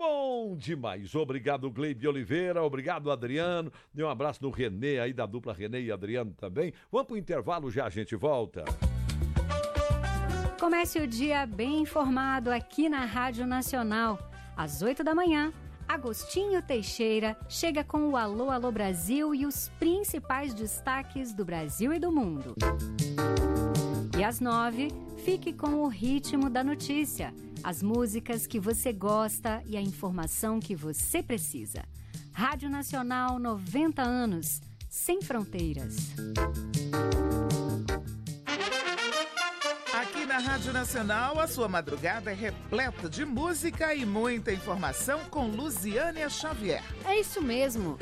Bom demais. Obrigado, Gleibe Oliveira. Obrigado, Adriano. Dê um abraço no Renê aí, da dupla Renê e Adriano também. Vamos pro intervalo, já a gente volta. Comece o dia bem informado aqui na Rádio Nacional. Às 8 da manhã, Agostinho Teixeira chega com o Alô, Alô Brasil e os principais destaques do Brasil e do mundo. E às 9, fique com o ritmo da notícia, as músicas que você gosta e a informação que você precisa. Rádio Nacional, 90 anos, sem fronteiras. Aqui na Rádio Nacional, a sua madrugada é repleta de música e muita informação com Luziânia Xavier. É isso mesmo.